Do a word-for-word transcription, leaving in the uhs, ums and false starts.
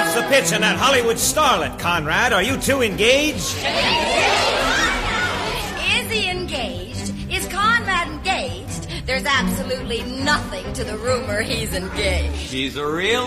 What's the pitch on that Hollywood starlet, Conrad? Are you two engaged? Is he engaged? Is Conrad engaged? There's absolutely nothing to the rumor he's engaged. She's a real